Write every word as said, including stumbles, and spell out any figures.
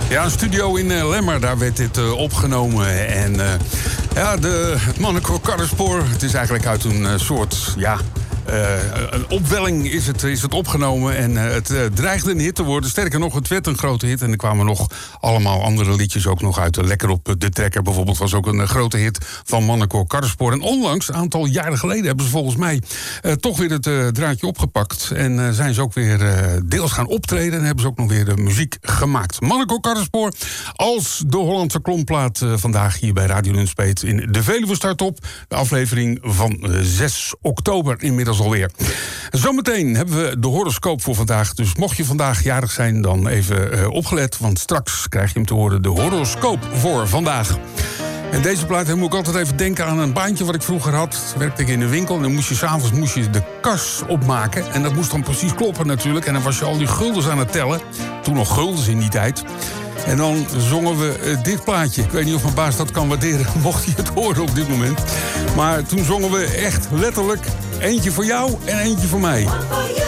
Ja, een studio in uh, Lemmer, daar werd dit uh, opgenomen. En uh, ja, de, het mannenkoor Karrenspoor, het is eigenlijk uit een uh, soort, ja... Uh, een opwelling is het, is het opgenomen en uh, het uh, dreigde een hit te worden. Sterker nog, het werd een grote hit en er kwamen nog allemaal andere liedjes ook nog uit. Lekker op de trekker bijvoorbeeld was ook een uh, grote hit van mannenkoor Karrenspoor. En onlangs, een aantal jaren geleden, hebben ze volgens mij uh, toch weer het uh, draadje opgepakt. En uh, zijn ze ook weer uh, deels gaan optreden en hebben ze ook nog weer de muziek gemaakt. Mannenkoor Karrenspoor als de Hollandse klomplaat uh, vandaag hier bij Radio Nunspeet in de Veluwe start op. De aflevering van uh, zes oktober inmiddels alweer. Zometeen hebben we de horoscoop voor vandaag. Dus mocht je vandaag jarig zijn, dan even uh, opgelet. Want straks krijg je hem te horen, de horoscoop voor vandaag. En deze plaat moet ik altijd even denken aan een baantje wat ik vroeger had. Toen werkte ik in een winkel en dan moest je s'avonds moest je de kas opmaken. En dat moest dan precies kloppen natuurlijk. En dan was je al die guldens aan het tellen. Toen nog guldens in die tijd. En dan zongen we uh, dit plaatje. Ik weet niet of mijn baas dat kan waarderen, mocht hij het horen op dit moment. Maar toen zongen we echt letterlijk eentje voor jou en eentje voor mij.